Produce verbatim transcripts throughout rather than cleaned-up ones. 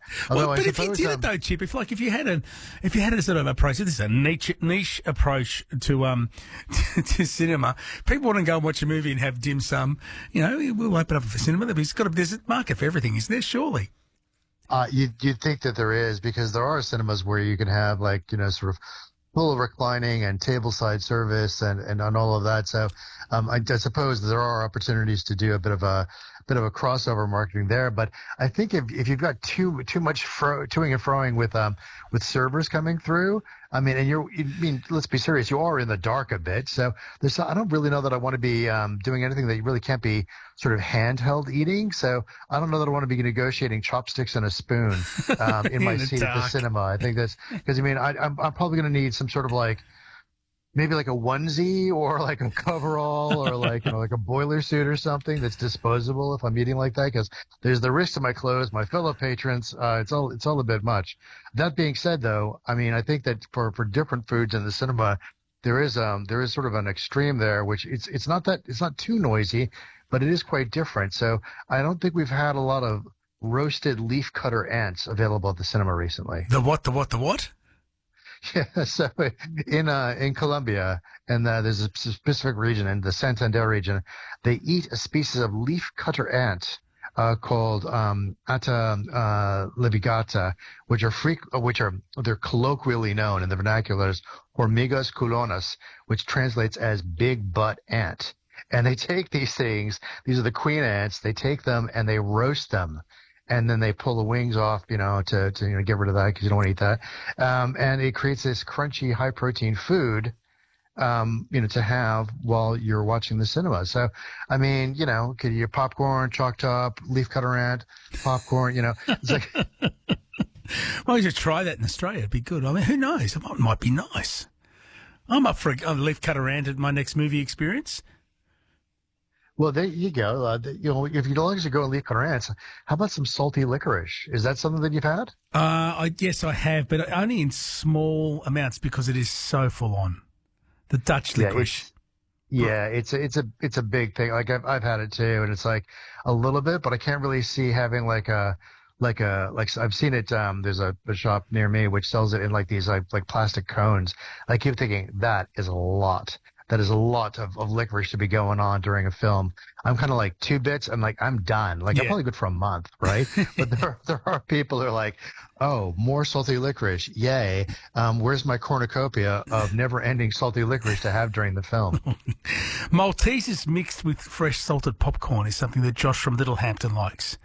Although Well, I but if you suppose, did um, it though, Chip, if like if you had a if you had a sort of approach, this is a niche niche approach to um to cinema. People want to go and watch a movie and have dim sum. You know, we'll open up for cinema. There's got to there's a market for everything, isn't there? Surely. Uh, you'd, you'd think that there is, because there are cinemas where you can have, like, you know, sort of full reclining and tableside service and, and on all of that. So, um, I, I suppose there are opportunities to do a bit of a bit of a crossover marketing there. But I think if if you've got too too much fro, toing and froing with um with servers coming through, I mean, and you're, I mean, let's be serious, you are in the dark a bit. So there's, I don't really know that I want to be um, doing anything that you really can't be sort of handheld eating. So I don't know that I want to be negotiating chopsticks and a spoon um, in my In the seat at the dark. cinema. I think that's because, I mean, I, I'm, I'm probably going to need some sort of like, maybe like a onesie or like a coverall or like, you know, like a boiler suit or something that's disposable if I'm eating like that, because there's the risk to my clothes, my fellow patrons. Uh, it's all, it's all a bit much. That being said, though, I mean, I think that for, for different foods in the cinema, there is, um, there is sort of an extreme there, which it's, it's not that, it's not too noisy, but it is quite different. So I don't think we've had a lot of roasted leaf cutter ants available at the cinema recently. The what? The what? The what? Yeah, so in uh, in Colombia, and uh, there's a specific region in the Santander region, they eat a species of leaf cutter ant uh, called um, Atta uh, levigata, which are freak, which are they're colloquially known in the vernacular as hormigas culonas, which translates as big butt ant. And they take these things; these are the queen ants. They take them and they roast them. And then they pull the wings off, you know, to, to you know, get rid of that because you don't want to eat that. Um, and it creates this crunchy, high protein food, um, you know, to have while you're watching the cinema. So, I mean, you know, could you popcorn, chalk top, leaf cutter ant, popcorn, you know, it's like. Well, you should try that in Australia. It'd be good. I mean, who knows? It might, might be nice. I'm up for a, a leaf cutter ant at my next movie experience. Well, there you go. Uh, the, you know, if you don't like to go and leaf cutter ants, how about some salty licorice? Is that something that you've had? Uh, I, yes, I have, but only in small amounts because it is so full on. The Dutch licorice. Yeah, it's, yeah, it's a, it's a, it's a big thing. Like I've, I've had it too, and it's like a little bit, but I can't really see having like a, like a, like I've seen it. Um, there's a, a shop near me which sells it in like these like, like plastic cones. I keep thinking that is a lot. That is a lot of, of licorice to be going on during a film. I'm kind of like two bits. I'm like, I'm done. Like, Yeah. I'm probably good for a month, right? But there are, there are people who are like, oh, more salty licorice. Yay. Um, where's my cornucopia of never ending salty licorice to have during the film? Maltesers mixed with fresh salted popcorn is something that Josh from Littlehampton likes.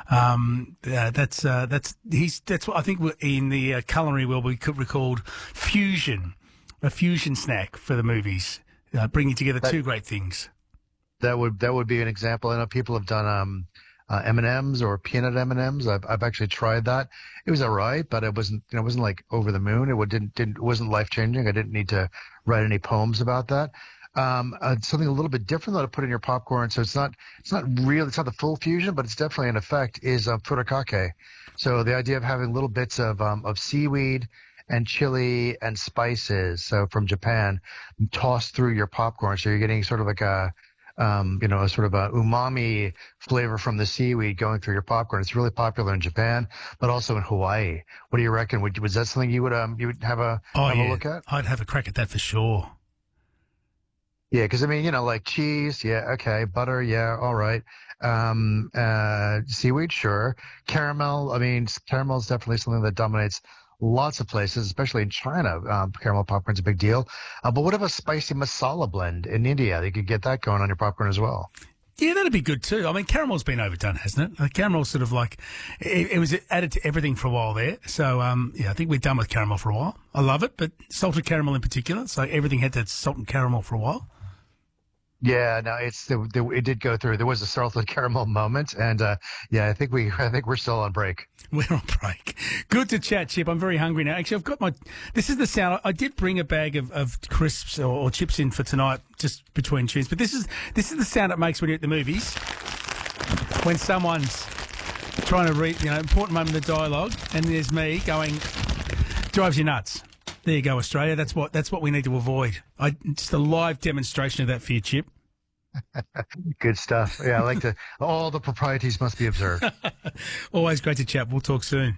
Um, uh, that's, uh, that's, he's, that's what I think we're- in the uh, culinary world we could recall fusion, a fusion snack for the movies. Uh, bringing together That- two great things. That would, that would be an example. I know people have done, um, uh, M and M's or peanut M and M's. I've, I've actually tried that. It was all right, but it wasn't, you know, it wasn't like over the moon. It would- didn't, didn't, it wasn't life changing. I didn't need to write any poems about that. Um, uh, something a little bit different that I put in your popcorn. So it's not, it's not real, it's not the full fusion, but it's definitely an effect is, uh, furikake. So the idea of having little bits of, um, of seaweed and chili and spices. So from Japan, tossed through your popcorn. So you're getting sort of like a, um, you know, a sort of a umami flavor from the seaweed going through your popcorn. It's really popular in Japan, but also in Hawaii. What do you reckon? Would, was that something you would, um, you would have a, Oh, have yeah. a look at? I'd have a crack at that for sure. Yeah, because I mean, you know, like cheese, yeah, okay, butter, yeah, all right. Um, uh, seaweed, sure. Caramel, I mean, caramel is definitely something that dominates lots of places, especially in China. Um, caramel popcorn's a big deal. Uh, but what about spicy masala blend in India? You could get that going on your popcorn as well. Yeah, that'd be good too. I mean, caramel's been overdone, hasn't it? Uh, caramel's sort of like, it, it was added to everything for a while there. So, um, yeah, I think we're done with caramel for a while. I love it, but salted caramel in particular. So everything had that salt and caramel for a while. Yeah, no, it's the, the, it did go through. There was a salted caramel moment, and uh, yeah, I think we I think we're still on break. We're on break. Good to chat, Chip. I'm very hungry now. Actually, I've got my. This is the sound. I did bring a bag of, of crisps or, or chips in for tonight, just between tunes. But this is this is the sound it makes when you're at the movies, when someone's trying to read, you know, important moment of the dialogue, and there's me going, drives you nuts. There you go, Australia. That's what that's what we need to avoid. I, just a live demonstration of that for you, Chip. Good stuff. Yeah, I like to. All the proprieties must be observed. Always great to chat. We'll talk soon.